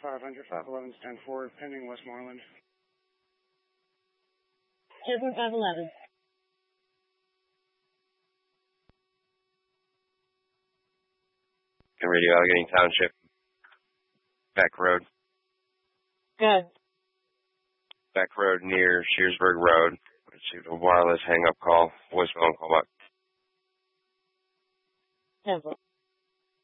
500, 511 stand forward, pending Westmoreland. Airborne 511. Can radio Allegheny Township. Back road. Good. Back road near Shearsburg Road. Received a wireless hang-up call. Voicemail and call back. 10-4.